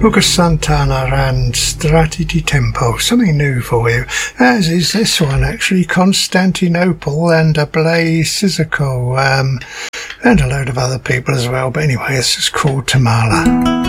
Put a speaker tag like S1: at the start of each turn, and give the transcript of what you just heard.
S1: Lucas Santana and Strati di Tempo, something new for you, as is this one actually, Constantinople and Blaise Sissoko, and a load of other people as well, but anyway, this is called Tamala.